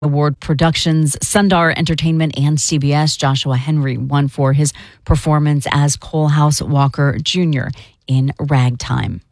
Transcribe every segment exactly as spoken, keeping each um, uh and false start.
Award Productions, Sundar Entertainment, and C B S. Joshua Henry won for his performance as Coalhouse Walker Junior in Ragtime.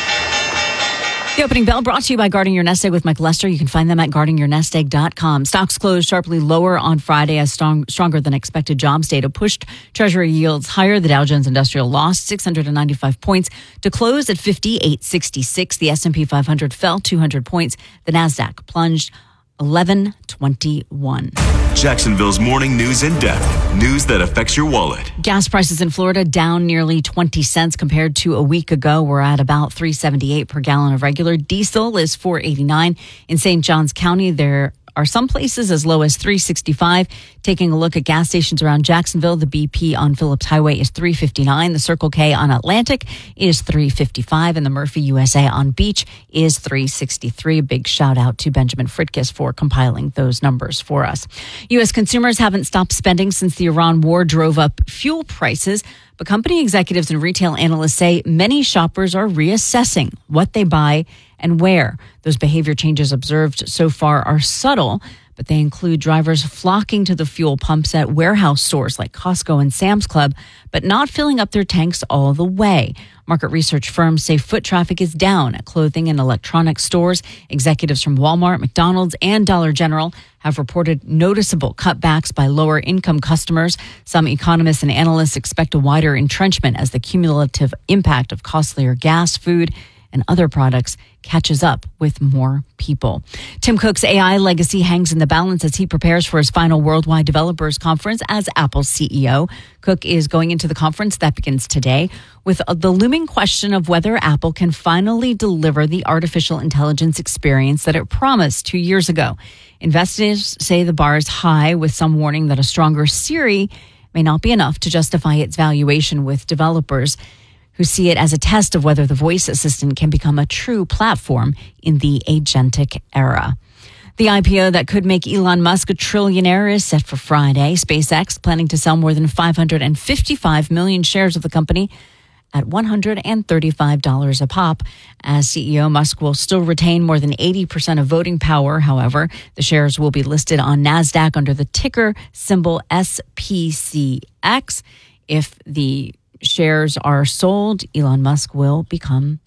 The opening bell brought to you by Guarding Your Nest Egg with Mike Lester. You can find them at guarding your nest egg dot com. Stocks closed sharply lower on Friday as strong, stronger than expected jobs data pushed Treasury yields higher. The Dow Jones Industrial lost six hundred ninety-five points to close at fifty-eight sixty-six. The S and P five hundred fell two hundred points. The Nasdaq plunged eleven twenty-one. Jacksonville's morning news in depth. News that affects your wallet. Gas prices in Florida down nearly twenty cents compared to a week ago. We're at about three seventy-eight per gallon of regular. Diesel is four eighty-nine. In Saint Johns County, there are some places as low as three sixty-five. Taking a look at gas stations around Jacksonville, the B P on Phillips Highway is three fifty-nine. The Circle K on Atlantic is three fifty-five. And the Murphy U S A on Beach is three sixty-three. Big shout out to Benjamin Fritkiss for compiling those numbers for us. U S consumers haven't stopped spending since the Iran war drove up fuel prices. But company executives and retail analysts say many shoppers are reassessing what they buy and where. Those behavior changes observed so far are subtle, but they include drivers flocking to the fuel pumps at warehouse stores like Costco and Sam's Club, but not filling up their tanks all the way. Market research firms say foot traffic is down at clothing and electronics stores. Executives from Walmart, McDonald's, and Dollar General have reported noticeable cutbacks by lower income customers. Some economists and analysts expect a wider entrenchment as the cumulative impact of costlier gas, food, and other products catches up with more people. Tim Cook's A I legacy hangs in the balance as he prepares for his final Worldwide Developers Conference as Apple's C E O. Cook is going into the conference that begins today with the looming question of whether Apple can finally deliver the artificial intelligence experience that it promised two years ago. Investors say the bar is high, with some warning that a stronger Siri may not be enough to justify its valuation, with developers who see it as a test of whether the voice assistant can become a true platform in the agentic era. The I P O that could make Elon Musk a trillionaire is set for Friday. SpaceX planning to sell more than five hundred fifty-five million shares of the company at one hundred thirty-five dollars a pop. As C E O, Musk will still retain more than eighty percent of voting power. However, the shares will be listed on NASDAQ under the ticker symbol S P C X. If the shares are sold, Elon Musk will become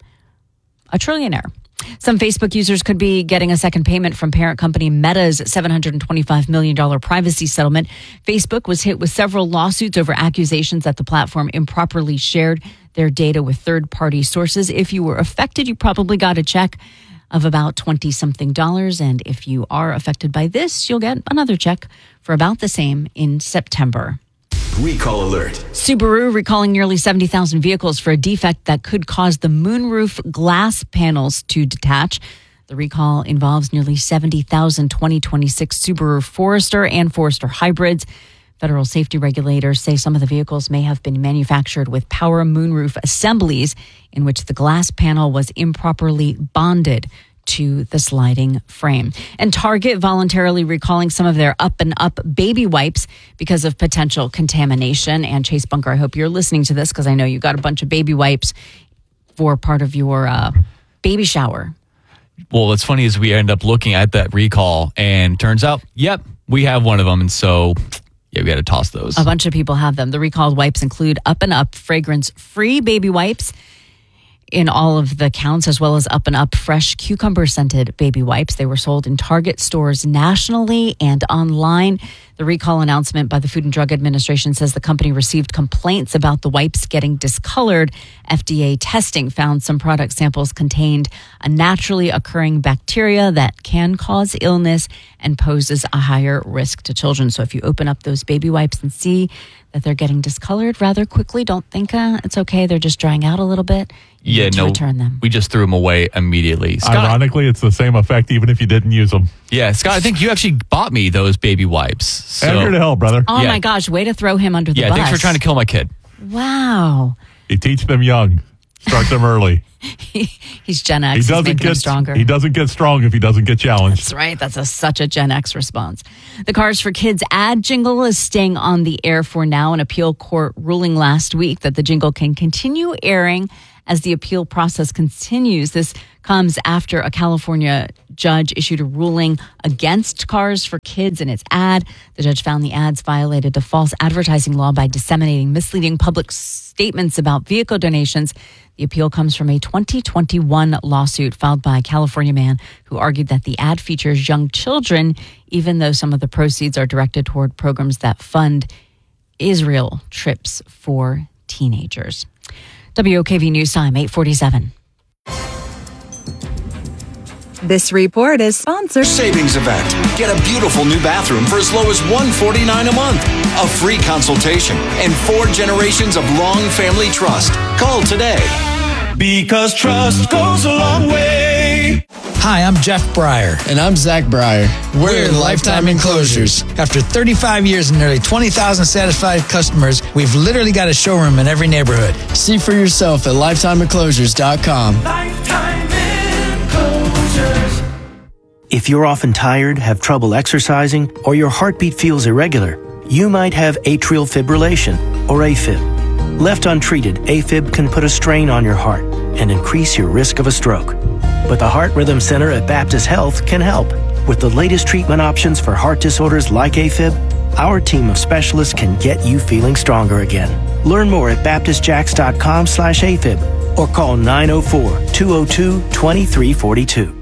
a trillionaire. Some Facebook users could be getting a second payment from parent company Meta's seven hundred twenty-five million dollars privacy settlement. Facebook was hit with several lawsuits over accusations that the platform improperly shared their data with third-party sources. If you were affected, you probably got a check of about twenty-something dollars. And if you are affected by this, you'll get another check for about the same in September. Recall alert. Subaru recalling nearly seventy thousand vehicles for a defect that could cause the moonroof glass panels to detach. The recall involves nearly seventy thousand twenty twenty-six Subaru Forester and Forester hybrids. Federal safety regulators say some of the vehicles may have been manufactured with power moonroof assemblies in which the glass panel was improperly bonded to the sliding frame. And Target voluntarily recalling some of their Up and Up baby wipes because of potential contamination. And Chase Bunker, I hope you're listening to this because I know you got a bunch of baby wipes for part of your uh, baby shower. Well, what's funny is we end up looking at that recall and turns out, yep, we have one of them. And so, yeah, we got to toss those. A bunch of people have them. The recalled wipes include Up and Up fragrance-free baby wipes in all of the counts, as well as Up and Up fresh cucumber-scented baby wipes. They were sold in Target stores nationally and online. The recall announcement by the Food and Drug Administration says the company received complaints about the wipes getting discolored. F D A testing found some product samples contained a naturally occurring bacteria that can cause illness and poses a higher risk to children. So if you open up those baby wipes and see that they're getting discolored rather quickly, don't think uh, it's okay. They're just drying out a little bit. You yeah, no, return them. We just threw them away immediately. Scott, ironically, it's the same effect even if you didn't use them. Yeah, Scott, I think you actually bought me those baby wipes. So. I'm here to help, brother. Oh, yeah. my gosh. Way to throw him under the yeah, bus. Yeah, thanks for trying to kill my kid. Wow. You teach them young. Start them early. he, he's Gen X. He doesn't he's making get him stronger. He doesn't get strong if he doesn't get challenged. That's right. That's a, such a Gen X response. The Cars for Kids ad jingle is staying on the air for now. An appeal court ruling last week that the jingle can continue airing as the appeal process continues. This comes after a California judge issued a ruling against Cars for Kids in its ad. The judge found the ads violated the false advertising law by disseminating misleading public statements about vehicle donations. The appeal comes from a twenty twenty-one lawsuit filed by a California man who argued that the ad features young children, even though some of the proceeds are directed toward programs that fund Israel trips for teenagers. W O K V News Time, eight forty-seven. This report is sponsored. Savings event. Get a beautiful new bathroom for as low as one hundred forty-nine dollars a month. A free consultation and four generations of long family trust. Call today. Because trust goes a long way. Hi, I'm Jeff Breyer. And I'm Zach Breyer. We're, We're Lifetime Enclosures. After thirty-five years and nearly twenty thousand satisfied customers, we've literally got a showroom in every neighborhood. See for yourself at lifetime enclosures dot com. Lifetime Enclosures. If you're often tired, have trouble exercising, or your heartbeat feels irregular, you might have atrial fibrillation, or AFib. Left untreated, AFib can put a strain on your heart and increase your risk of a stroke. But the Heart Rhythm Center at Baptist Health can help. With the latest treatment options for heart disorders like AFib, our team of specialists can get you feeling stronger again. Learn more at baptist jacks dot com slash AFib or call nine oh four, two oh two, two three four two.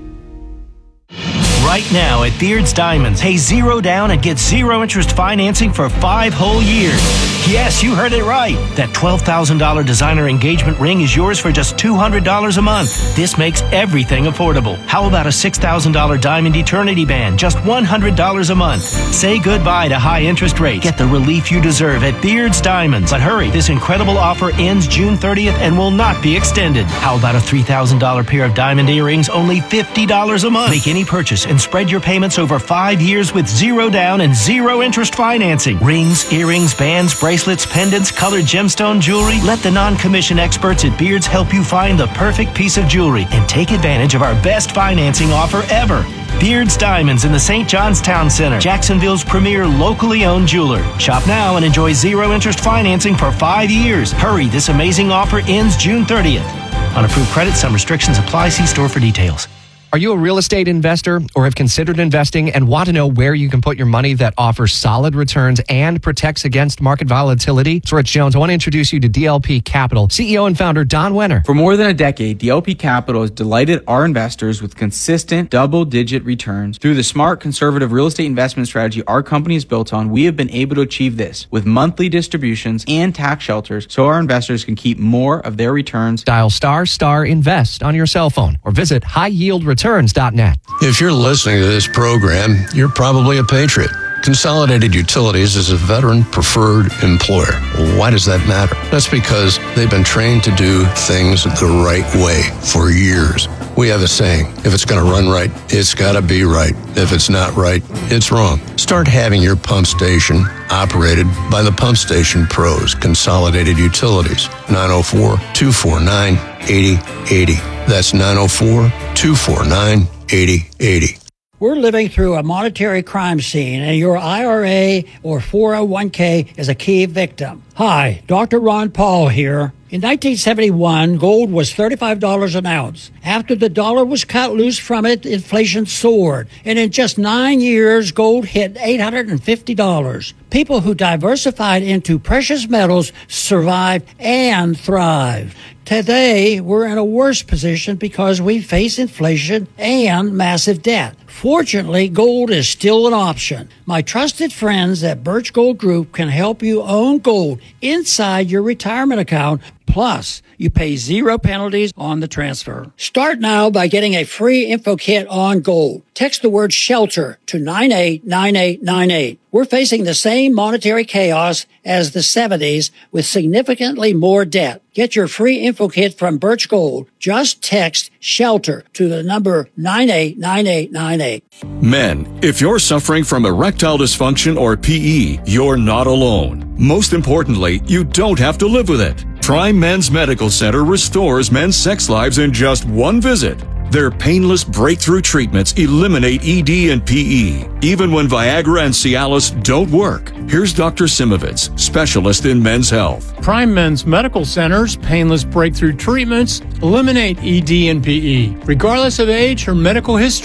Right now at Beard's Diamonds, pay zero down and get zero interest financing for five whole years. Yes, you heard it right. That twelve thousand dollars designer engagement ring is yours for just two hundred dollars a month. This makes everything affordable. How about a six thousand dollars diamond eternity band, just one hundred dollars a month? Say goodbye to high interest rates. Get the relief you deserve at Beard's Diamonds. But hurry, this incredible offer ends June thirtieth and will not be extended. How about a three thousand dollars pair of diamond earrings, only fifty dollars a month? Make any purchase and spread your payments over five years with zero down and zero interest financing. Rings, earrings, bands, bracelets, pendants, colored gemstone jewelry. Let the non-commission experts at Beards help you find the perfect piece of jewelry and take advantage of our best financing offer ever. Beards Diamonds in the Saint John's Town Center, Jacksonville's premier locally owned jeweler. Shop now and enjoy zero interest financing for five years. Hurry, this amazing offer ends June thirtieth. On approved credit, some restrictions apply. See store for details. Are you a real estate investor or have considered investing and want to know where you can put your money that offers solid returns and protects against market volatility? It's Rich Jones. I want to introduce you to D L P Capital, C E O and founder Don Wenner. For more than a decade, D L P Capital has delighted our investors with consistent double-digit returns. Through the smart, conservative real estate investment strategy our company is built on, we have been able to achieve this with monthly distributions and tax shelters so our investors can keep more of their returns. Dial star star invest on your cell phone or visit high yield returns dot net. If you're listening to this program, you're probably a patriot. Consolidated Utilities is a veteran preferred employer. Why does that matter? That's because they've been trained to do things the right way for years. We have a saying, if it's going to run right, it's got to be right. If it's not right, it's wrong. Start having your pump station operated by the Pump Station Pros, Consolidated Utilities, nine oh four, two four nine, eight oh eight oh. That's nine oh four, two four nine, eight oh eight oh. We're living through a monetary crime scene, and your I R A or four oh one k is a key victim. Hi, Doctor Ron Paul here. In nineteen seventy-one, gold was thirty-five dollars an ounce. After the dollar was cut loose from it, inflation soared. And in just nine years, gold hit eight hundred fifty dollars. People who diversified into precious metals survived and thrived. Today, we're in a worse position because we face inflation and massive debt. Fortunately, gold is still an option. My trusted friends at Birch Gold Group can help you own gold inside your retirement account. Plus, you pay zero penalties on the transfer. Start now by getting a free info kit on gold. Text the word SHELTER to nine eight nine eight nine eight. We're facing the same monetary chaos as the seventies with significantly more debt. Get your free info kit from Birch Gold. Just text SHELTER to the number nine eight nine eight nine eight. Men, if you're suffering from erectile dysfunction or P E, you're not alone. Most importantly, you don't have to live with it. Prime Men's Medical Center restores men's sex lives in just one visit. Their painless breakthrough treatments eliminate E D and P E, even when Viagra and Cialis don't work. Here's Doctor Simovitz, specialist in men's health. Prime Men's Medical Center's painless breakthrough treatments eliminate E D and P E, regardless of age or medical history.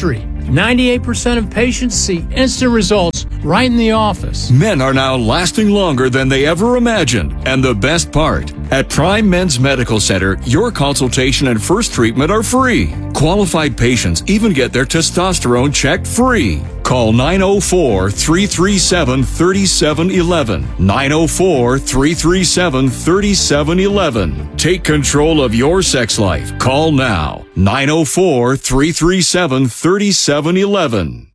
ninety-eight percent of patients see instant results right in the office. Men are now lasting longer than they ever imagined. And the best part, at Prime Men's Medical Center, your consultation and first treatment are free. Qualified patients even get their testosterone checked free. Call nine oh four, three three seven, three seven one one. nine oh four, three three seven, three seven one one. Take control of your sex life. Call now. nine oh four, three three seven, three seven one one.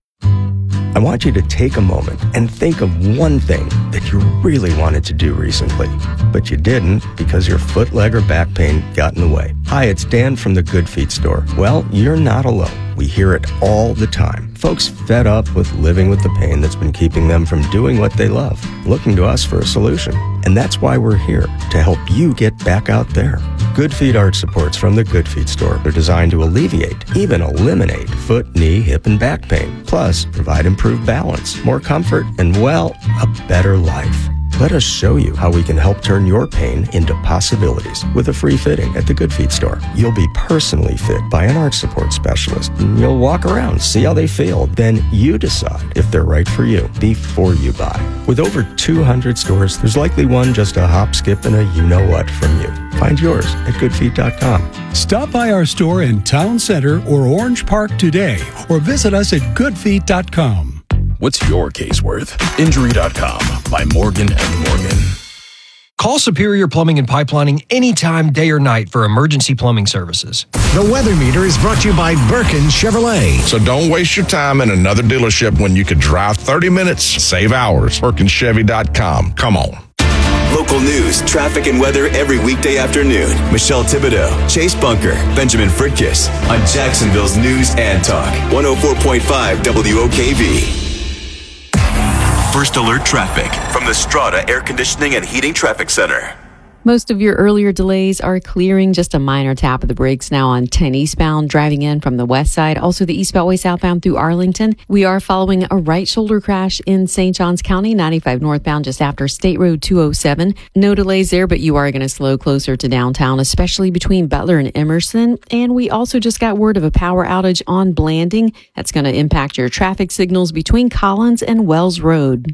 I want you to take a moment and think of one thing that you really wanted to do recently, but you didn't because your foot, leg, or back pain got in the way. Hi, it's Dan from the Good Feet store. Well, you're not alone. We hear it all the time. Folks fed up with living with the pain that's been keeping them from doing what they love, looking to us for a solution. And that's why we're here, to help you get back out there. Good Feet arch supports from the Good Feet store are designed to alleviate, even eliminate, foot, knee, hip, and back pain. Plus, provide improved balance, more comfort, and, well, a better life. Let us show you how we can help turn your pain into possibilities with a free fitting at the Good Feet store. You'll be personally fit by an arch support specialist. And you'll walk around, see how they feel. Then you decide if they're right for you before you buy. With over two hundred stores, there's likely one just a hop, skip, and a you-know-what from you. Find yours at good feet dot com. Stop by our store in Town Center or Orange Park today, or visit us at good feet dot com. What's your case worth? Injury dot com by Morgan and Morgan. Call Superior Plumbing and Pipelining anytime, day or night, for emergency plumbing services. The Weather Meter is brought to you by Birkin Chevrolet. So don't waste your time in another dealership when you could drive thirty minutes, save hours. Birkin Chevy dot com. Come on. Local news, traffic, and weather every weekday afternoon. Michelle Thibodeau, Chase Bunker, Benjamin Fritkiss on Jacksonville's News and Talk. one oh four point five W O K V. First alert traffic from the Strata Air Conditioning and Heating Traffic Center. Most of your earlier delays are clearing. Just a minor tap of the brakes now on ten eastbound, driving in from the west side. Also the East Beltway southbound through Arlington. We are following a right shoulder crash in Saint Johns County, ninety-five northbound just after State Road two oh seven. No delays there, but you are going to slow closer to downtown, especially between Butler and Emerson. And we also just got word of a power outage on Blanding. That's going to impact your traffic signals between Collins and Wells Road.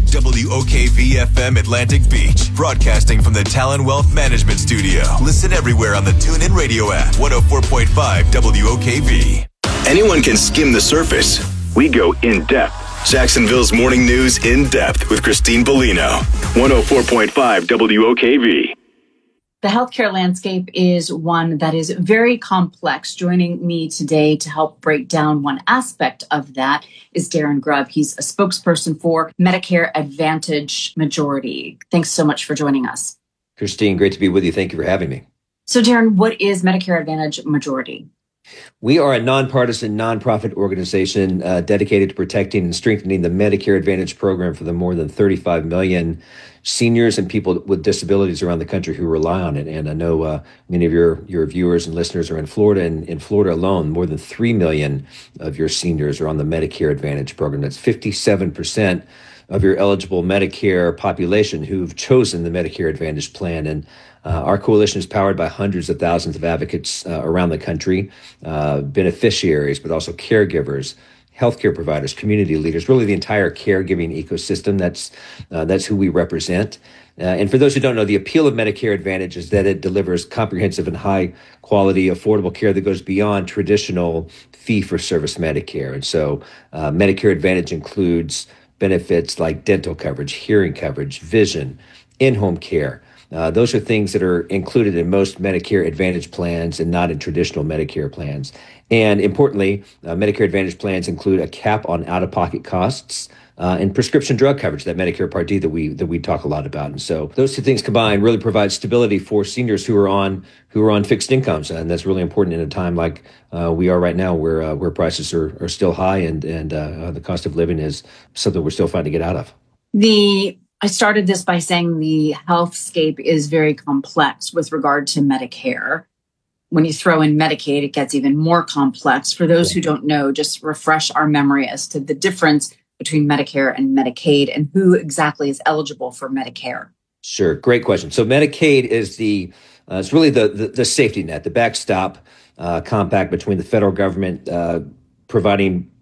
W O K V F M Atlantic Beach, broadcasting from the Talon Wealth Management Studio. Listen everywhere on the TuneIn Radio app. one oh four point five W O K V. Anyone can skim the surface. We go in depth. Jacksonville's Morning News in depth with Christine Bellino. one oh four point five W O K V. The healthcare landscape is one that is very complex. Joining me today to help break down one aspect of that is Darren Grubb. He's a spokesperson for Medicare Advantage Majority. Thanks so much for joining us. Christine, great to be with you. Thank you for having me. So, Darren, what is Medicare Advantage Majority? We are a nonpartisan, nonprofit organization uh, dedicated to protecting and strengthening the Medicare Advantage program for the more than thirty-five million seniors and people with disabilities around the country who rely on it. And I know uh, many of your, your viewers and listeners are in Florida, and in Florida alone, more than three million of your seniors are on the Medicare Advantage program. That's fifty-seven percent of your eligible Medicare population who've chosen the Medicare Advantage plan. And Uh, our coalition is powered by hundreds of thousands of advocates uh, around the country, uh, beneficiaries, but also caregivers, healthcare providers, community leaders, really the entire caregiving ecosystem. That's uh, that's who we represent. Uh, and for those who don't know, the appeal of Medicare Advantage is that it delivers comprehensive and high quality, affordable care that goes beyond traditional fee-for-service Medicare. And so uh, Medicare Advantage includes benefits like dental coverage, hearing coverage, vision, in-home care. Uh, those are things that are included in most Medicare Advantage plans and not in traditional Medicare plans. And importantly, uh, Medicare Advantage plans include a cap on out-of-pocket costs uh, and prescription drug coverage, that Medicare Part D that we that we talk a lot about. And so those two things combined really provide stability for seniors who are on who are on fixed incomes, and that's really important in a time like uh, we are right now, where uh, where prices are, are still high and and uh, the cost of living is something we're still fighting to get out of. The I started this by saying the healthscape is very complex with regard to Medicare. When you throw in Medicaid, it gets even more complex. For those who don't know, just refresh our memory as to the difference between Medicare and Medicaid and who exactly is eligible for Medicare. Sure. Great question. So Medicaid is the, uh, it's really the, the, the safety net, the backstop uh, compact between the federal government uh, providing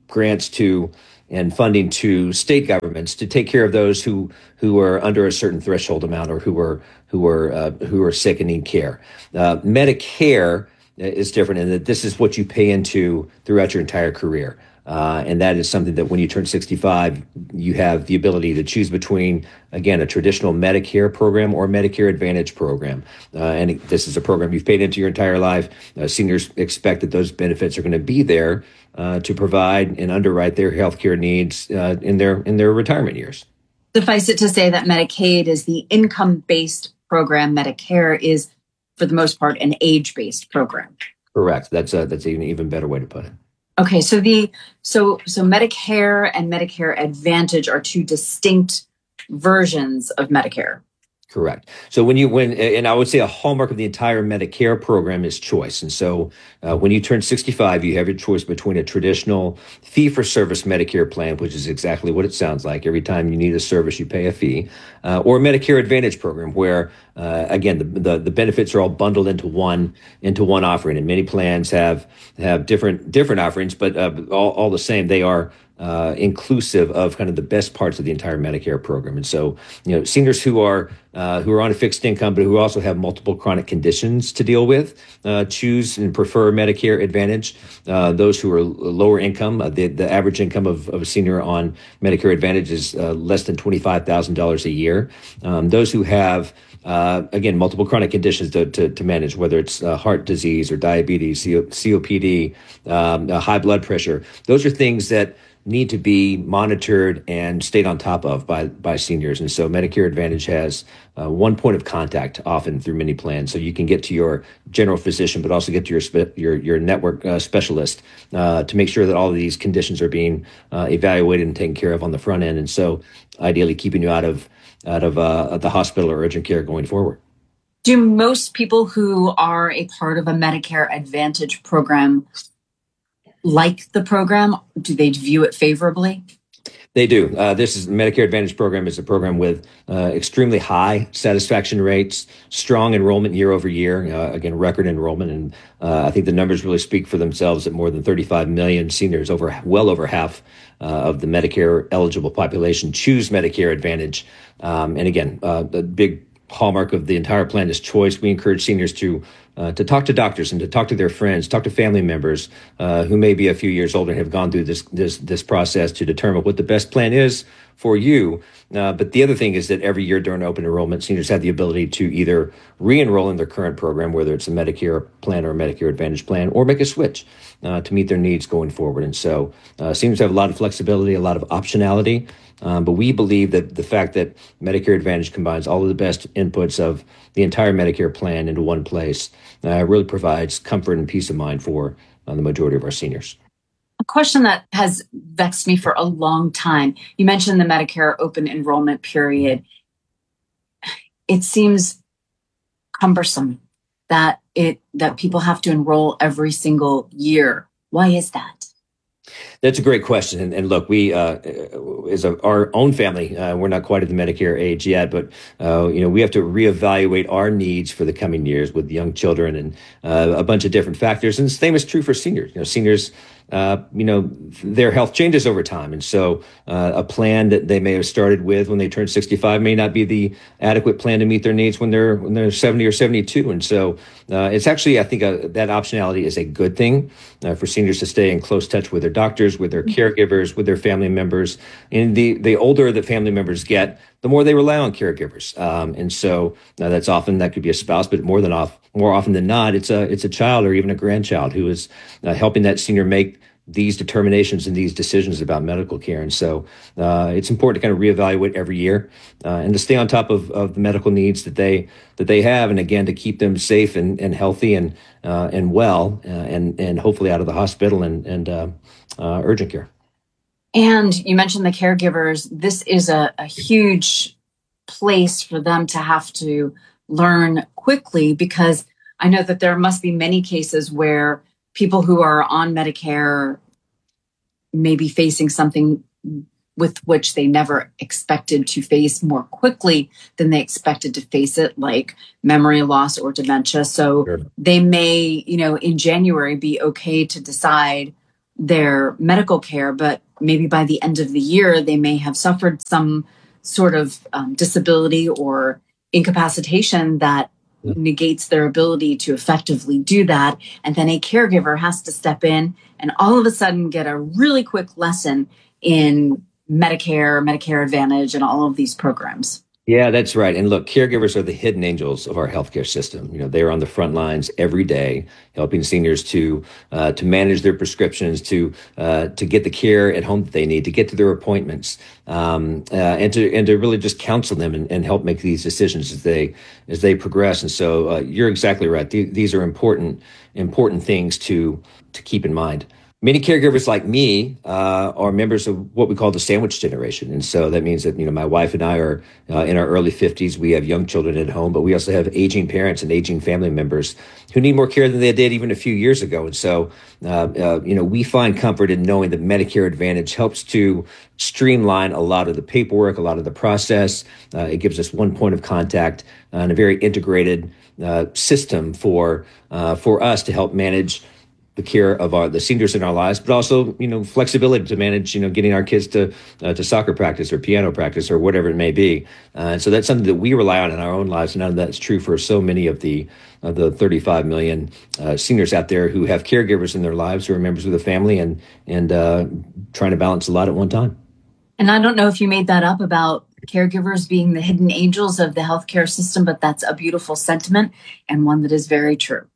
grants to and funding to state governments to take care of those who who are under a certain threshold amount or who are who are uh, who are sick and need care. Uh, Medicare is different in that this is what you pay into throughout your entire career. Uh, and that is something that when you turn sixty-five, you have the ability to choose between, again, a traditional Medicare program or Medicare Advantage program. Uh, and this is a program you've paid into your entire life. Uh, seniors expect that those benefits are going to be there uh, to provide and underwrite their healthcare needs uh, in their in their retirement years. Suffice it to say that Medicaid is the income-based program. Medicare is, for the most part, an age-based program. Correct. That's a, that's an even better way to put it. Okay, so the so so Medicare and Medicare Advantage are two distinct versions of Medicare. Correct. So when you when and I would say a hallmark of the entire Medicare program is choice. And so uh, when you turn sixty-five, you have your choice between a traditional fee-for-service Medicare plan, which is exactly what it sounds like. Every time you need a service, you pay a fee, uh, or a Medicare Advantage program, where uh, again the, the the benefits are all bundled into one into one offering. And many plans have have different different offerings, but uh, all all the same, they are Uh, inclusive of kind of the best parts of the entire Medicare program. And so, you know, seniors who are uh, who are on a fixed income, but who also have multiple chronic conditions to deal with, uh, choose and prefer Medicare Advantage. Uh, those who are lower income, uh, the, the average income of, of a senior on Medicare Advantage is uh, less than twenty-five thousand dollars a year. Um, those who have Uh, again, multiple chronic conditions to, to, to manage, whether it's uh, heart disease or diabetes, C O P D, um, uh, high blood pressure. Those are things that need to be monitored and stayed on top of by, by seniors. And so Medicare Advantage has uh, one point of contact often through many plans. So you can get to your general physician, but also get to your spe- your, your network uh, specialist uh, to make sure that all of these conditions are being uh, evaluated and taken care of on the front end. And so ideally keeping you out of out of uh, the hospital or urgent care going forward. Do most people who are a part of a Medicare Advantage program like the program? Do they view it favorably? They do. Uh, this is the Medicare Advantage program is a program with uh, extremely high satisfaction rates, strong enrollment year over year, uh, again, record enrollment. And uh, I think the numbers really speak for themselves that more than thirty-five million seniors, over well over half uh, of the Medicare eligible population, choose Medicare Advantage. Um, and again, uh, the big hallmark of the entire plan is choice. We encourage seniors to uh, to talk to doctors and to talk to their friends, talk to family members uh, who may be a few years older and have gone through this this this process to determine what the best plan is for you. Uh, but the other thing is that every year during open enrollment, seniors have the ability to either re-enroll in their current program, whether it's a Medicare plan or a Medicare Advantage plan, or make a switch uh, to meet their needs going forward. And so uh, seniors have a lot of flexibility, a lot of optionality. Um, but we believe that the fact that Medicare Advantage combines all of the best inputs of the entire Medicare plan into one place uh, really provides comfort and peace of mind for uh, the majority of our seniors. A question that has vexed me for a long time. You mentioned the Medicare open enrollment period. It seems cumbersome that it that people have to enroll every single year. Why is that? That's a great question. And, and look, we, uh, as a, our own family, uh, we're not quite at the Medicare age yet, but, uh, you know, we have to reevaluate our needs for the coming years with young children and uh, a bunch of different factors. And the same is true for seniors. You know, seniors, uh, you know, their health changes over time. And so uh, a plan that they may have started with when they turn sixty-five may not be the adequate plan to meet their needs when they're when they're seventy or seventy-two. And so uh, it's actually, I think, uh, that optionality is a good thing uh, for seniors to stay in close touch with their doctors, with their caregivers, with their family members. And the, the older the family members get, the more they rely on caregivers. Um, and so uh, that's often, that could be a spouse, but more than off, more often than not, it's a, it's a child or even a grandchild who is uh, helping that senior make these determinations and these decisions about medical care. And so uh, it's important to kind of reevaluate every year uh, and to stay on top of, of the medical needs that they that they have. And again, to keep them safe and, and healthy and uh, and well uh, and, and hopefully out of the hospital and, and uh, uh, urgent care. And you mentioned the caregivers. This is a, a huge place for them to have to learn quickly, because I know that there must be many cases where people who are on Medicare may be facing something with which they never expected to face more quickly than they expected to face it, like memory loss or dementia. So Sure. they may, you know, in January be okay to decide, their medical care, but maybe by the end of the year, they may have suffered some sort of um, disability or incapacitation that negates their ability to effectively do that. And then a caregiver has to step in and all of a sudden get a really quick lesson in Medicare, Medicare Advantage, and all of these programs. Yeah, that's right. And look, caregivers are the hidden angels of our healthcare system. You know, they're on the front lines every day, helping seniors to uh, to manage their prescriptions, to uh, to get the care at home that they need, to get to their appointments, um, uh, and to and to really just counsel them and, and help make these decisions as they as they progress. And so, uh, you're exactly right. Th- these are important important things to to keep in mind. Many caregivers like me uh, are members of what we call the sandwich generation. And so that means that, you know, my wife and I are uh, in our early fifties. We have young children at home, but we also have aging parents and aging family members who need more care than they did even a few years ago. And so, uh, uh, you know, we find comfort in knowing that Medicare Advantage helps to streamline a lot of the paperwork, a lot of the process. Uh, it gives us one point of contact uh, and a very integrated uh, system for uh, for us to help manage the care of our the seniors in our lives, but also, you know, flexibility to manage, you know, getting our kids to uh, to soccer practice or piano practice or whatever it may be. Uh, and so that's something that we rely on in our own lives. And none of that's true for so many of the of the thirty-five million uh, seniors out there who have caregivers in their lives who are members of the family and and uh, trying to balance a lot at one time. And I don't know if you made that up about caregivers being the hidden angels of the healthcare system, but that's a beautiful sentiment and one that is very true.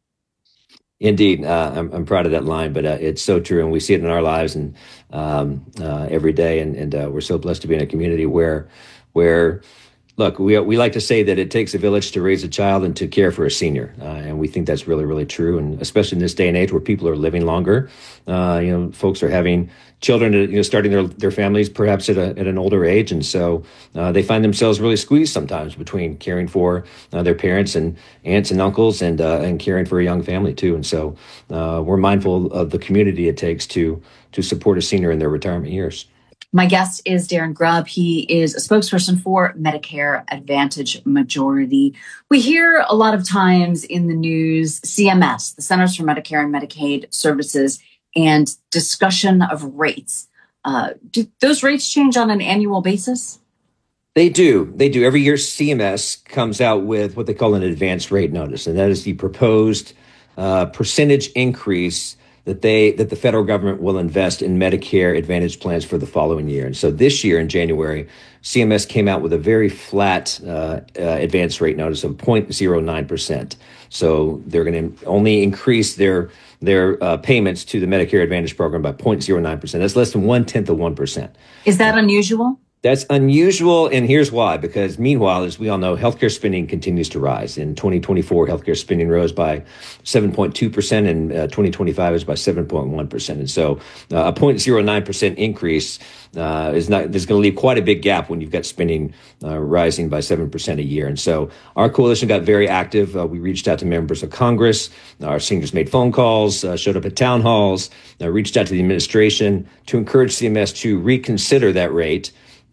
Indeed, uh, I'm, I'm proud of that line, but uh, it's so true, and we see it in our lives and um, uh, every day. And, and uh, we're so blessed to be in a community where, where, look, we we like to say that it takes a village to raise a child and to care for a senior, uh, and we think that's really, really true. And especially in this day and age where people are living longer, uh, you know, folks are having children, you know, starting their their families perhaps at a at an older age, and so uh, they find themselves really squeezed sometimes between caring for uh, their parents and aunts and uncles and uh, and caring for a young family too. And so uh, we're mindful of the community it takes to to support a senior in their retirement years. My guest is Darren Grubb. He is a spokesperson for Medicare Advantage Majority. We hear a lot of times in the news, C M S, the Centers for Medicare and Medicaid Services, and discussion of rates. Uh, do those rates change on an annual basis? They do. They do. Every year, C M S comes out with what they call an advanced rate notice, and that is the proposed uh, percentage increase that they that the federal government will invest in Medicare Advantage plans for the following year. And so this year in January, C M S came out with a very flat uh, uh, advance rate notice of zero point zero nine percent. So they're going to only increase their their uh, payments to the Medicare Advantage program by zero point zero nine percent. That's less than one-tenth of one percent. Is that unusual? That's unusual, and here's why. Because meanwhile, as we all know, healthcare spending continues to rise. In twenty twenty-four, healthcare spending rose by seven point two percent, and uh, twenty twenty-five is by seven point one percent. And so uh, a zero point zero nine percent increase uh, is not, there's going to leave quite a big gap when you've got spending uh, rising by seven percent a year. And so our coalition got very active. Uh, we reached out to members of Congress. Our seniors made phone calls, uh, showed up at town halls, uh, reached out to the administration to encourage C M S to reconsider that rate,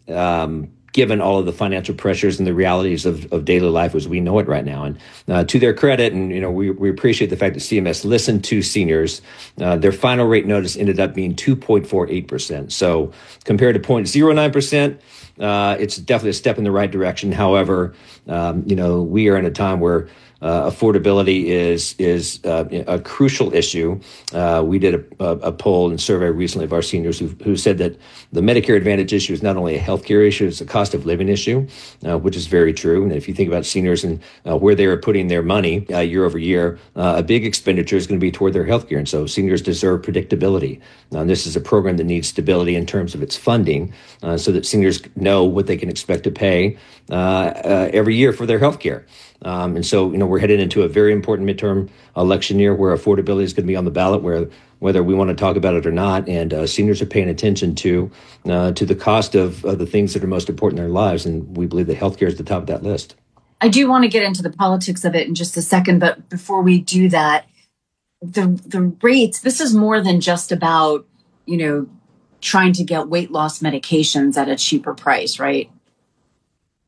Um, given all of the financial pressures and the realities of, of daily life as we know it right now. And uh, to their credit, and you know, we, we appreciate the fact that C M S listened to seniors. Uh, their final rate notice ended up being two point four eight percent. So compared to zero point zero nine percent, uh, it's definitely a step in the right direction. However, um, you know, we are in a time where Uh, affordability is is uh, a crucial issue. Uh, we did a, a, a poll and survey recently of our seniors who, who said that the Medicare Advantage issue is not only a healthcare issue, it's a cost of living issue, uh, which is very true. And if you think about seniors and uh, where they are putting their money uh, year over year, uh, a big expenditure is going to be toward their healthcare. And so seniors deserve predictability. Uh, this is a program that needs stability in terms of its funding uh, so that seniors know what they can expect to pay uh, uh, every year for their healthcare. Um, and so, you know, we're headed into a very important midterm election year where affordability is going to be on the ballot, where whether we want to talk about it or not. And uh, seniors are paying attention to uh, to the cost of uh, the things that are most important in their lives. And we believe that healthcare is at the top of that list. I do want to get into the politics of it in just a second. But before we do that, the the rates, this is more than just about, you know, trying to get weight loss medications at a cheaper price, right?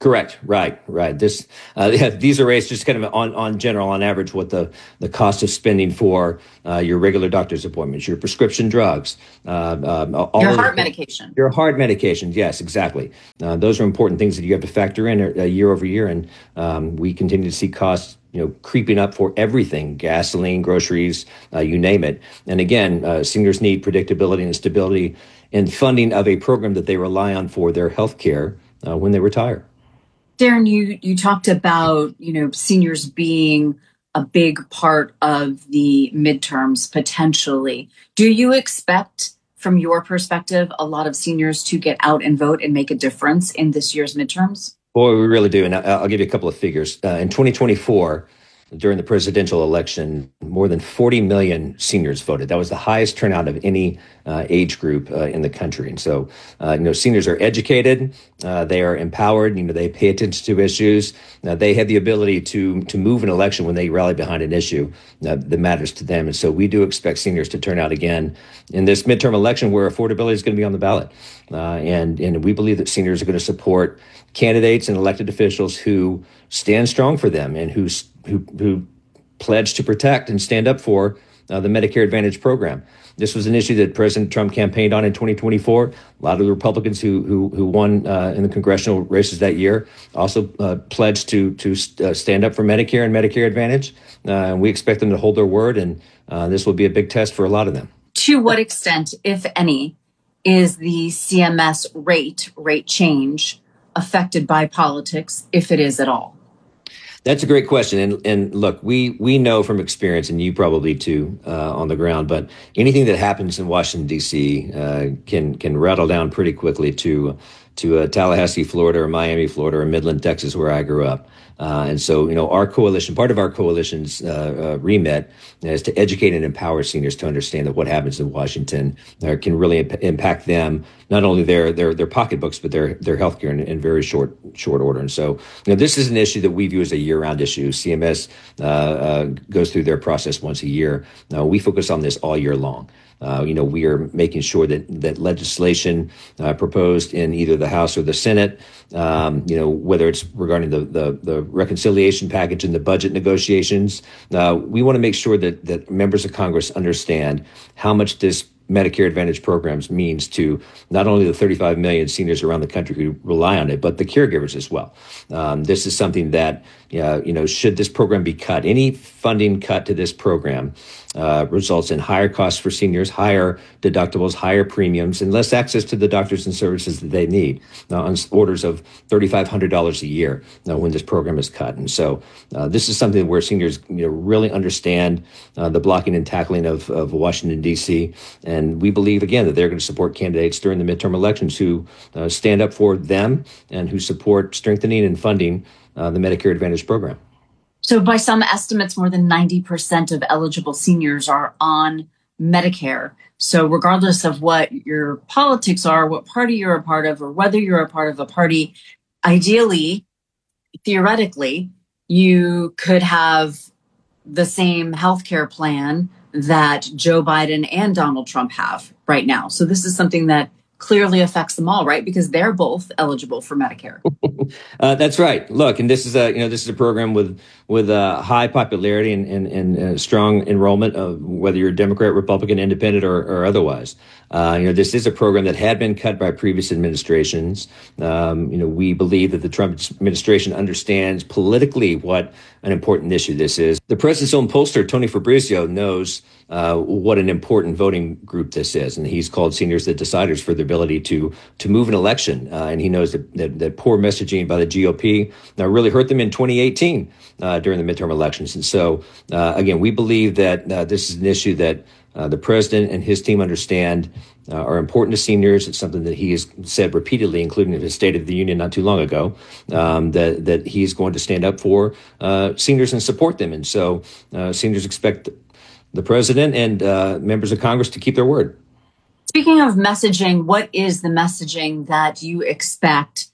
Correct. Right. Right. This uh, yeah, these are rates just kind of on, on general, on average, what the, the cost of spending for uh, your regular doctor's appointments, your prescription drugs, uh, um, all your of heart the, medication, your heart medications. Yes, exactly. Uh, those are important things that you have to factor in uh, year over year, and um, we continue to see costs, you know, creeping up for everything: gasoline, groceries, uh, you name it. And again, uh, seniors need predictability and stability in funding of a program that they rely on for their health care uh, when they retire. Darren, you, you talked about, you know, seniors being a big part of the midterms potentially. Do you expect, from your perspective, a lot of seniors to get out and vote and make a difference in this year's midterms? Boy, we really do. And I'll give you a couple of figures. Uh, in twenty twenty-four, during the presidential election, more than forty million seniors voted. That was the highest turnout of any uh, age group uh, in the country. And so, uh, you know, seniors are educated, uh, they are empowered, you know, they pay attention to issues. Now, they have the ability to to move an election when they rally behind an issue uh, that matters to them. And so we do expect seniors to turn out again in this midterm election where affordability is going to be on the ballot. Uh, and, and we believe that seniors are going to support candidates and elected officials who stand strong for them and who who, who pledge to protect and stand up for uh, the Medicare Advantage program. This was an issue that President Trump campaigned on in twenty twenty-four. A lot of the Republicans who who, who won uh, in the congressional races that year also uh, pledged to to uh, stand up for Medicare and Medicare Advantage. Uh, and we expect them to hold their word, and uh, this will be a big test for a lot of them. To what extent, if any, is the C M S rate rate change affected by politics, if it is at all? That's a great question. And and look, we we know from experience, and you probably too, uh, on the ground, but anything that happens in Washington, D C uh, can can rattle down pretty quickly to to uh, Tallahassee, Florida, or Miami, Florida, or Midland, Texas, where I grew up. Uh, and so, you know, our coalition, part of our coalition's uh, uh, remit is to educate and empower seniors to understand that what happens in Washington uh, can really imp- impact them, not only their their their pocketbooks, but their their healthcare in, in very short short order. And so, you know, this is an issue that we view as a year-round issue. C M S uh, uh, goes through their process once a year. Uh, we focus on this all year long. Uh, you know, we are making sure that that legislation uh, proposed in either the House or the Senate, um, you know, whether it's regarding the, the, the reconciliation package and the budget negotiations, uh, we want to make sure that that members of Congress understand how much this Medicare Advantage programs means to not only the thirty-five million seniors around the country who rely on it, but the caregivers as well. Um, this is something that, uh, you know, should this program be cut, any funding cut to this program uh, results in higher costs for seniors, higher deductibles, higher premiums, and less access to the doctors and services that they need, uh, on orders of three thousand five hundred dollars a year uh, when this program is cut. And so uh, this is something where seniors, you know, really understand uh, the blocking and tackling of, of Washington, D C, and we believe, again, that they're going to support candidates during the midterm elections who uh, stand up for them and who support strengthening and funding uh, the Medicare Advantage program. So by some estimates, more than ninety percent of eligible seniors are on Medicare. So regardless of what your politics are, what party you're a part of, or whether you're a part of a party, ideally, theoretically, you could have the same healthcare plan that Joe Biden and Donald Trump have right now. So this is something that clearly affects them all, right? Because they're both eligible for Medicare. uh, that's right. Look, and this is a you know this is a program with with uh, high popularity and and, and uh, strong enrollment, of whether you're Democrat, Republican, Independent, or, or otherwise. Uh, you know, this is a program that had been cut by previous administrations. Um, you know, we believe that the Trump administration understands politically what an important issue this is. The president's own pollster, Tony Fabrizio, knows uh, what an important voting group this is, and he's called seniors the deciders for their ability to to move an election. Uh, and he knows that, that that poor messaging by the G O P uh, really hurt them in twenty eighteen uh, during the midterm elections. And so, uh, again, we believe that uh, this is an issue that uh, the president and his team understand uh, are important to seniors. It's something that he has said repeatedly, including in his State of the Union not too long ago, um, that that he's going to stand up for uh, seniors and support them. And so, uh, seniors expect the president and uh, members of Congress to keep their word. Speaking of messaging, what is the messaging that you expect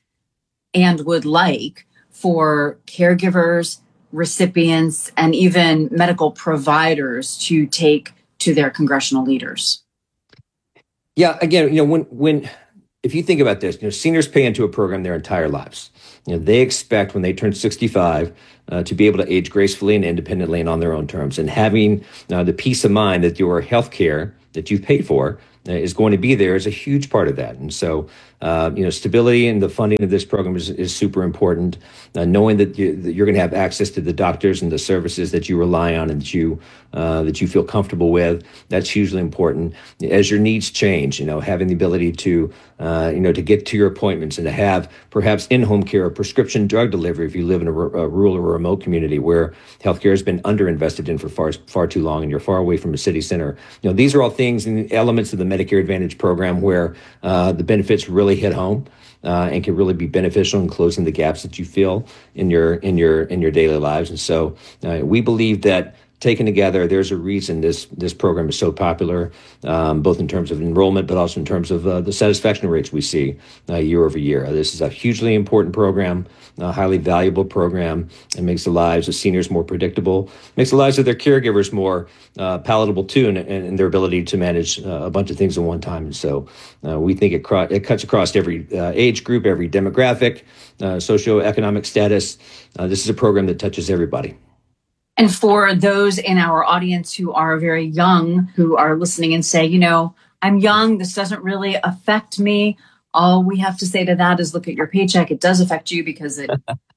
and would like for caregivers, recipients, and even medical providers to take to their congressional leaders? Yeah, again, you know, when when if you think about this, you know, seniors pay into a program their entire lives. You know, they expect when they turn sixty-five uh, to be able to age gracefully and independently and on their own terms. And having uh, the peace of mind that your health care that you've paid for uh, is going to be there is a huge part of that. And so, uh, you know, stability and the funding of this program is, is super important. Uh, knowing that, you, that you're going to have access to the doctors and the services that you rely on and that you uh, that you feel comfortable with, that's hugely important. As your needs change, you know, having the ability to, uh, you know, to get to your appointments and to have perhaps in-home care or prescription drug delivery if you live in a, r- a rural or remote community where healthcare has been underinvested in for far far too long and you're far away from a city center. You know, these are all things and elements of the Medicare Advantage program where uh, the benefits really hit home. Uh, and can really be beneficial in closing the gaps that you feel in your in your in your daily lives. And so uh, we believe that taken together, there's a reason this this program is so popular, um, both in terms of enrollment, but also in terms of uh, the satisfaction rates we see uh, year over year. Uh, this is a hugely important program, a highly valuable program. It makes the lives of seniors more predictable, makes the lives of their caregivers more uh, palatable too, and, and their ability to manage uh, a bunch of things at one time. And so uh, we think it, cro- it cuts across every uh, age group, every demographic, uh, socioeconomic status. Uh, this is a program that touches everybody. And for those in our audience who are very young, who are listening and say, you know, I'm young, this doesn't really affect me. All we have to say to that is look at your paycheck. It does affect you because it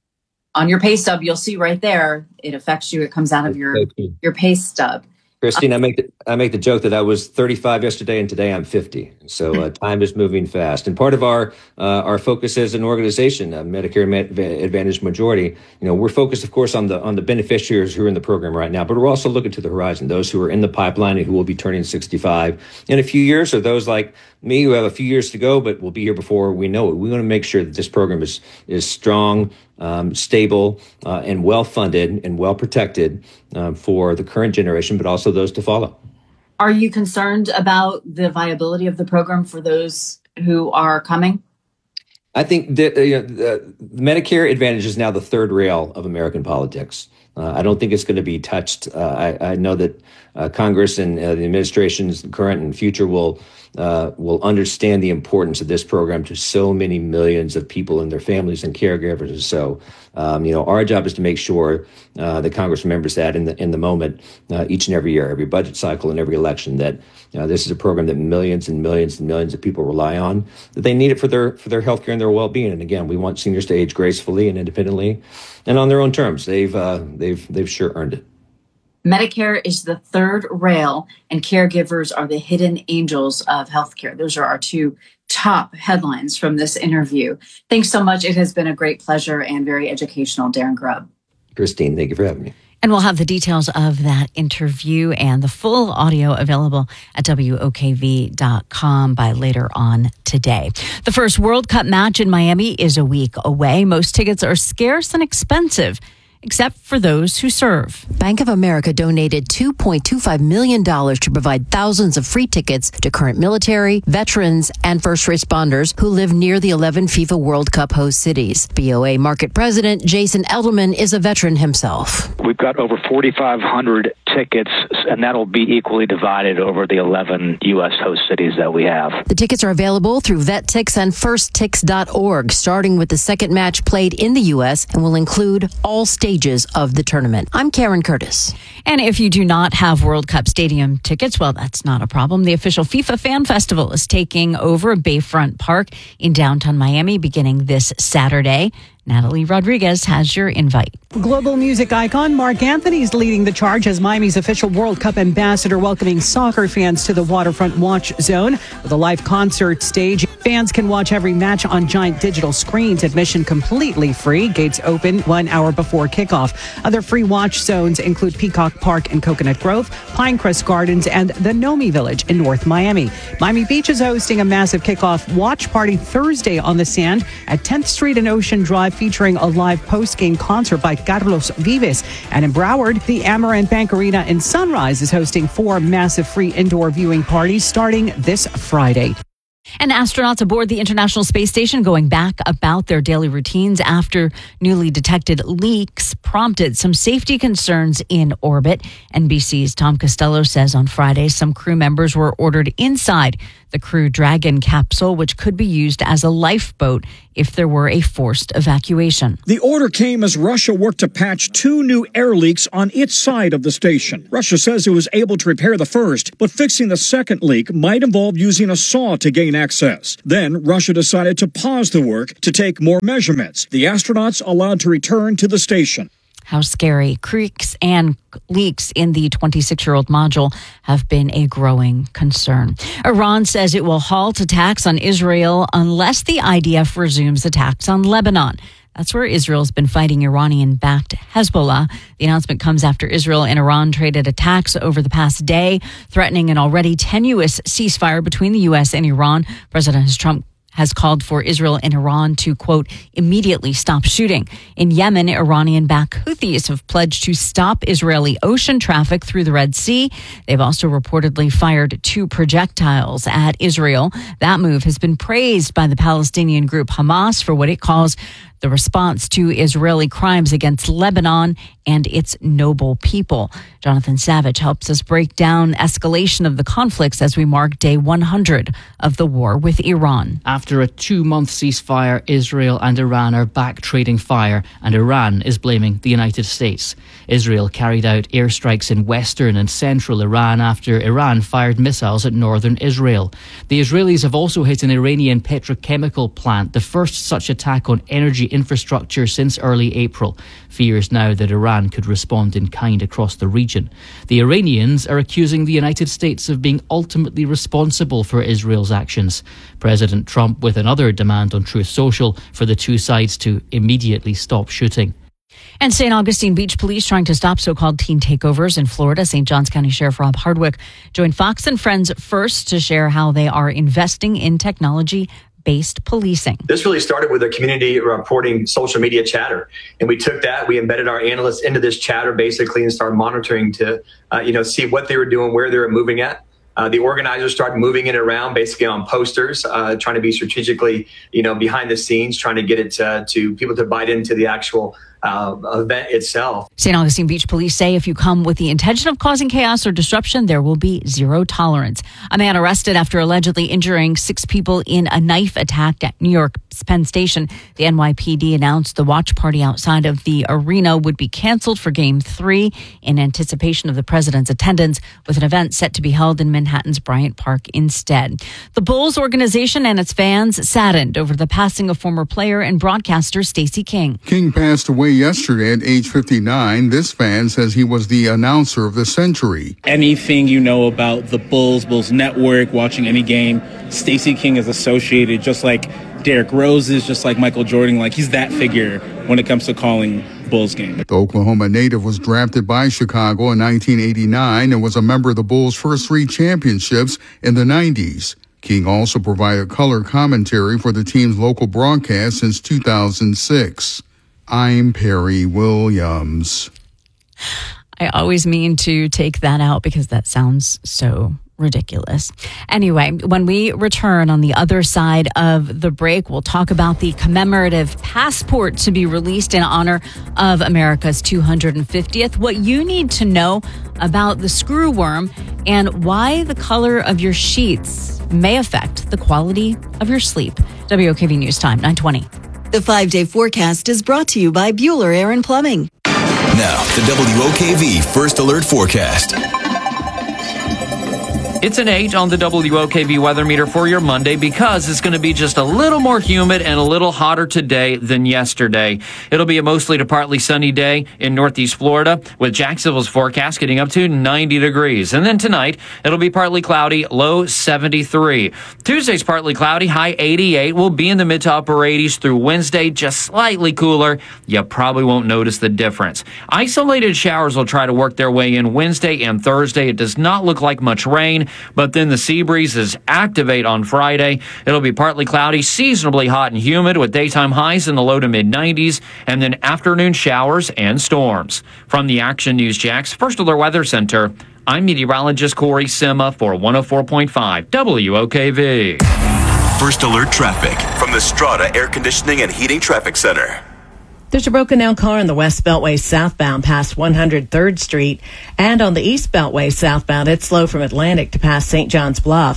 on your pay stub, you'll see right there, it affects you. It comes out of your, your pay stub. Christine, I make the, I make the joke that I was thirty-five yesterday and today I'm fifty. So uh, time is moving fast. And part of our uh, our focus as an organization, uh, Medicare Advantage Majority, you know, we're focused, of course, on the on the beneficiaries who are in the program right now, but we're also looking to the horizon, those who are in the pipeline and who will be turning sixty-five in a few years, or those like me who have a few years to go, but will be here before we know it. We want to make sure that this program is is strong, um, stable, uh, and well funded and well protected um, for the current generation, but also those to follow. Are you concerned about the viability of the program for those who are coming? I think that, you know, the Medicare Advantage is now the third rail of American politics. Uh, I don't think it's going to be touched. Uh, I, I know that uh, Congress and uh, the administration's current and future will uh, will understand the importance of this program to so many millions of people and their families and caregivers. And so, um, you know, our job is to make sure uh, that Congress remembers that in the in the moment, uh, each and every year, every budget cycle, and every election, that you know, this is a program that millions and millions and millions of people rely on. That they need it for their for their health care and their well being. And again, we want seniors to age gracefully and independently, and on their own terms. They've uh, they've they've sure earned it. Medicare is the third rail, and caregivers are the hidden angels of healthcare. Those are our two top headlines from this interview. Thanks so much. It has been a great pleasure and very educational, Darren Grubb. Christine, thank you for having me. And we'll have the details of that interview and the full audio available at W O K V dot com by later on today. The first World Cup match in Miami is a week away. Most tickets are scarce and expensive, except for those who serve. Bank of America donated two point two five million dollars to provide thousands of free tickets to current military, veterans, and first responders who live near the eleven FIFA World Cup host cities. B O A Market President Jason Edelman is a veteran himself. We've got over forty-five hundred tickets, and that'll be equally divided over the eleven U S host cities that we have. The tickets are available through VetTix and first tix dot org, starting with the second match played in the U S and will include all stages of the tournament. I'm Karen Curtis. And if you do not have World Cup stadium tickets, well, that's not a problem. The official FIFA Fan Festival is taking over Bayfront Park in downtown Miami beginning this Saturday. Natalie Rodriguez has your invite. Global music icon Mark Anthony is leading the charge as Miami's official World Cup ambassador, welcoming soccer fans to the Waterfront Watch Zone with a live concert stage. Fans can watch every match on giant digital screens. Admission completely free. Gates open one hour before kickoff. Other free watch zones include Peacock Park in Coconut Grove, Pinecrest Gardens, and the Nomi Village in North Miami. Miami Beach is hosting a massive kickoff watch party Thursday on the sand at tenth Street and Ocean Drive, featuring a live post-game concert by Carlos Vives. And in Broward, the Amaranth Bank Arena in Sunrise is hosting four massive free indoor viewing parties starting this Friday. And astronauts aboard the International Space Station going back about their daily routines after newly detected leaks prompted some safety concerns in orbit. N B C's Tom Costello says on Friday some crew members were ordered inside the Crew Dragon capsule, which could be used as a lifeboat if there were a forced evacuation. The order came as Russia worked to patch two new air leaks on its side of the station. Russia says it was able to repair the first, but fixing the second leak might involve using a saw to gain access. Then Russia decided to pause the work to take more measurements. The astronauts allowed to return to the station. How scary. Creaks and leaks in the twenty-six-year-old module have been a growing concern. Iran says it will halt attacks on Israel unless the I D F resumes attacks on Lebanon. That's where Israel's been fighting Iranian-backed Hezbollah. The announcement comes after Israel and Iran traded attacks over the past day, threatening an already tenuous ceasefire between the U S and Iran. President Trump has called for Israel and Iran to, quote, immediately stop shooting. In Yemen, Iranian-backed Houthis have pledged to stop Israeli ocean traffic through the Red Sea. They've also reportedly fired two projectiles at Israel. That move has been praised by the Palestinian group Hamas for what it calls the response to Israeli crimes against Lebanon and its noble people. Jonathan Savage helps us break down escalation of the conflicts as we mark day one hundred of the war with Iran. After a two-month ceasefire, Israel and Iran are back trading fire, and Iran is blaming the United States. Israel carried out airstrikes in western and central Iran after Iran fired missiles at northern Israel. The Israelis have also hit an Iranian petrochemical plant, the first such attack on energy infrastructure since early April. Fears now that Iran could respond in kind across the region. The Iranians are accusing the United States of being ultimately responsible for Israel's actions. President Trump with another demand on Truth Social for the two sides to immediately stop shooting. And Saint Augustine Beach Police trying to stop so-called teen takeovers in Florida. Saint Johns County Sheriff Rob Hardwick joined Fox and Friends first to share how they are investing in technology-based policing. This really started with a community reporting social media chatter. And we took that, we embedded our analysts into this chatter basically and started monitoring to, uh, you know, see what they were doing, where they were moving at. Uh, the organizers started moving it around basically on posters, uh, trying to be strategically, you know, behind the scenes, trying to get it uh, to people to bite into the actual Uh, event itself. Saint Augustine Beach Police say if you come with the intention of causing chaos or disruption, there will be zero tolerance. A man arrested after allegedly injuring six people in a knife attack at New York Penn Station. The N Y P D announced the watch party outside of the arena would be canceled for Game three in anticipation of the president's attendance, with an event set to be held in Manhattan's Bryant Park instead. The Bulls organization and its fans saddened over the passing of former player and broadcaster Stacey King. King passed away yesterday at age fifty-nine. This fan says he was the announcer of the century. Anything you know about the Bulls, Bulls Network, watching any game, Stacey King is associated, just like Derrick Rose is, just like Michael Jordan. Like, he's that figure when it comes to calling Bulls game. The Oklahoma native was drafted by Chicago in nineteen eighty-nine and was a member of the Bulls' first three championships in the nineties. King also provided color commentary for the team's local broadcast since two thousand six. I'm Perry Williams. I always mean to take that out because that sounds so ridiculous. Anyway, when we return on the other side of the break, we'll talk about the commemorative passport to be released in honor of America's two hundred fiftieth, what you need to know about the screw worm, and why the color of your sheets may affect the quality of your sleep. W O K V News Time, nine twenty. The five-day forecast is brought to you by Bueller Air and Plumbing. Now, the W O K V First Alert Forecast. It's an eight on the W O K V weather meter for your Monday because it's going to be just a little more humid and a little hotter today than yesterday. It'll be a mostly to partly sunny day in northeast Florida, with Jacksonville's forecast getting up to ninety degrees. And then tonight, it'll be partly cloudy, low seventy-three. Tuesday's partly cloudy, high eighty-eight. We'll be in the mid to upper eighties through Wednesday, just slightly cooler. You probably won't notice the difference. Isolated showers will try to work their way in Wednesday and Thursday. It does not look like much rain, but then the sea breezes activate on Friday. It'll be partly cloudy, seasonably hot and humid, with daytime highs in the low to mid nineties, and then afternoon showers and storms. From the Action News Jax First Alert Weather Center, I'm meteorologist Corey Sima for one oh four point five W O K V. First Alert Traffic from the Strata Air Conditioning and Heating Traffic Center. There's a broken down car on the West Beltway southbound past one hundred third Street, and on the East Beltway southbound, it's slow from Atlantic to past Saint John's Bluff.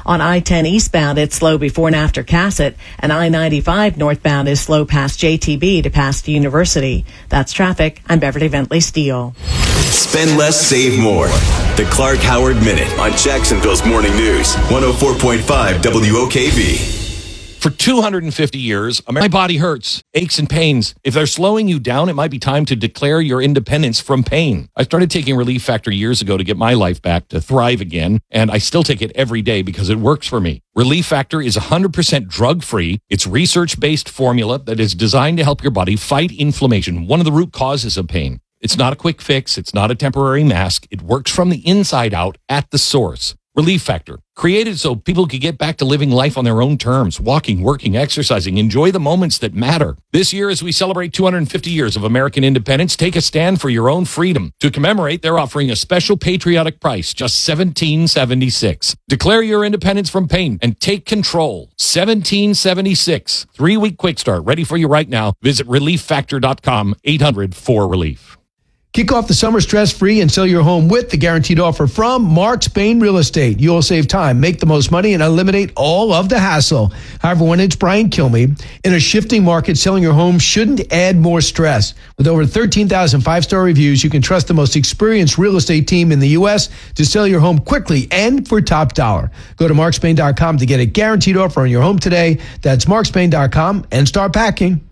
On I ten eastbound, it's slow before and after Cassett, and I ninety-five northbound is slow past J T B to past University. That's traffic. I'm Beverly Bentley Steele. Spend less, save more. The Clark Howard Minute on Jacksonville's Morning News, one oh four point five W O K V. For two hundred fifty years, my body hurts, aches and pains. If they're slowing you down, it might be time to declare your independence from pain. I started taking Relief Factor years ago to get my life back, to thrive again, and I still take it every day because it works for me. Relief Factor is one hundred percent drug-free. It's research-based formula that is designed to help your body fight inflammation, one of the root causes of pain. It's not a quick fix. It's not a temporary mask. It works from the inside out at the source. Relief Factor, created so people could get back to living life on their own terms, walking, working, exercising, enjoy the moments that matter. This year, as we celebrate two hundred fifty years of American independence, take a stand for your own freedom. To commemorate, they're offering a special patriotic price, just seventeen seventy-six. Declare your independence from pain and take control. seventeen seventy-six. Three-week quick start, ready for you right now. Visit relief factor dot com, eight hundred four relief. Kick off the summer stress-free and sell your home with the guaranteed offer from Mark Spain Real Estate. You'll save time, make the most money, and eliminate all of the hassle. However, when it's Brian Kilmeade, in a shifting market, selling your home shouldn't add more stress. With over thirteen thousand five-star reviews, you can trust the most experienced real estate team in the U S to sell your home quickly and for top dollar. Go to mark spain dot com to get a guaranteed offer on your home today. That's mark spain dot com and start packing.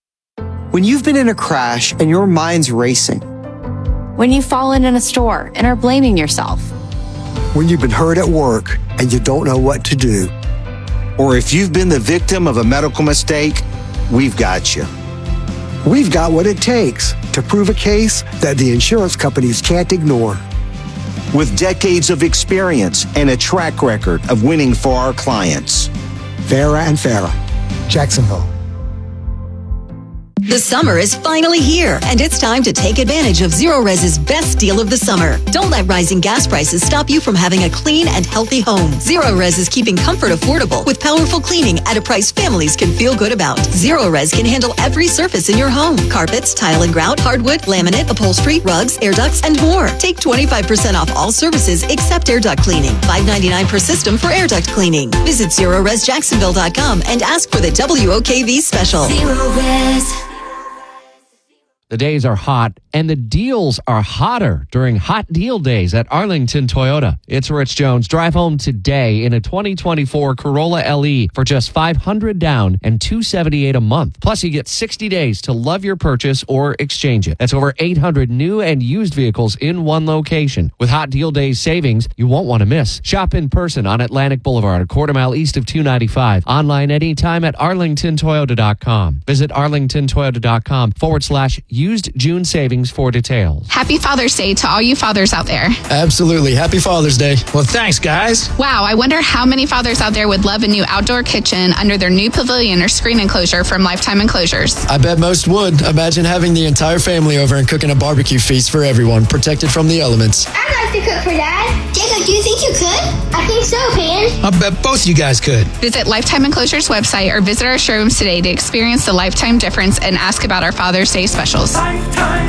When you've been in a crash and your mind's racing, when you've fallen in a store and are blaming yourself. When you've been hurt at work and you don't know what to do. Or if you've been the victim of a medical mistake, we've got you. We've got what it takes to prove a case that the insurance companies can't ignore. With decades of experience and a track record of winning for our clients. Farah and Farah, Jacksonville. The summer is finally here, and it's time to take advantage of Zerorez's best deal of the summer. Don't let rising gas prices stop you from having a clean and healthy home. Zerorez is keeping comfort affordable with powerful cleaning at a price families can feel good about. Zerorez can handle every surface in your home: carpets, tile and grout, hardwood, laminate, upholstery, rugs, air ducts, and more. Take twenty-five percent off all services except air duct cleaning. five ninety-nine per system for air duct cleaning. Visit Zerorez Jacksonville dot com and ask for the W O K V special. Zerorez. The days are hot, and the deals are hotter during Hot Deal Days at Arlington Toyota. It's Rich Jones. Drive home today in a twenty twenty-four Corolla L E for just five hundred dollars down and two hundred seventy-eight dollars a month. Plus, you get sixty days to love your purchase or exchange it. That's over eight hundred new and used vehicles in one location. With Hot Deal Days savings, you won't want to miss. Shop in person on Atlantic Boulevard, a quarter mile east of two ninety-five. Online anytime at arlington toyota dot com. Visit arlington toyota dot com forward slash used June savings for details. Happy Father's Day to all you fathers out there. Absolutely. Happy Father's Day. Well, thanks, guys. Wow, I wonder how many fathers out there would love a new outdoor kitchen under their new pavilion or screen enclosure from Lifetime Enclosures. I bet most would. Imagine having the entire family over and cooking a barbecue feast for everyone, protected from the elements. I'd like to cook for Dad. Jacob, do you think you could? I think so, Pan. I bet both you guys could. Visit Lifetime Enclosures website or visit our showrooms today to experience the Lifetime difference and ask about our Father's Day specials. Lifetime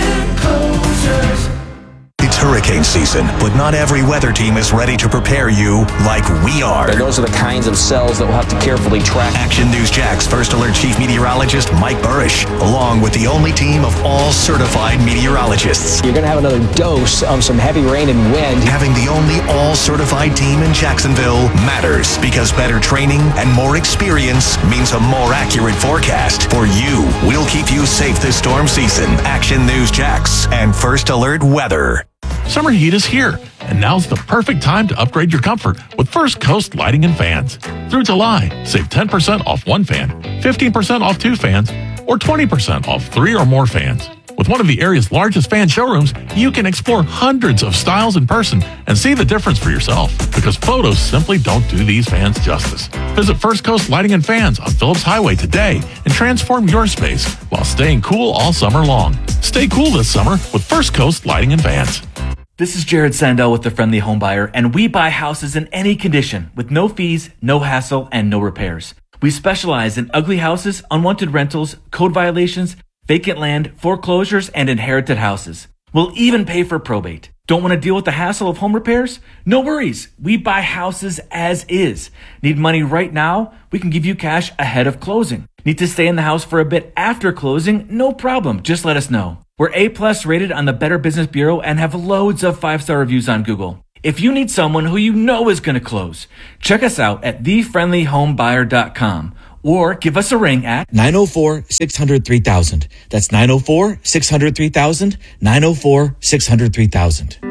Enclosures. It's hurricane season, but not every weather team is ready to prepare you like we are. And those are the kinds of cells that we'll have to carefully track. Action News Jack's First Alert Chief Meteorologist Mike Burrish, along with the only team of all certified meteorologists. You're going to have another dose of some heavy rain and wind. Having the only all-certified team in Jacksonville matters, because better training and more experience means a more accurate forecast. For you, we'll keep you safe this storm season. Action News Jax and First Alert Weather. Summer heat is here, and now's the perfect time to upgrade your comfort with First Coast Lighting and Fans. Through July, save ten percent off one fan, fifteen percent off two fans, or twenty percent off three or more fans. With one of the area's largest fan showrooms, you can explore hundreds of styles in person and see the difference for yourself, because photos simply don't do these fans justice. Visit First Coast Lighting and Fans on Phillips Highway today and transform your space while staying cool all summer long. Stay cool this summer with First Coast Lighting and Fans. This is Jared Sandell with The Friendly Home Buyer, and we buy houses in any condition with no fees, no hassle, and no repairs. We specialize in ugly houses, unwanted rentals, code violations, vacant land, foreclosures, and inherited houses. We'll even pay for probate. Don't want to deal with the hassle of home repairs? No worries. We buy houses as is. Need money right now? We can give you cash ahead of closing. Need to stay in the house for a bit after closing? No problem. Just let us know. We're A plus rated on the Better Business Bureau and have loads of five-star reviews on Google. If you need someone who you know is going to close, check us out at the friendly home buyer dot com or give us a ring at nine oh four, six hundred, three thousand. That's nine oh four, six hundred, three thousand, nine oh four, six hundred, three thousand.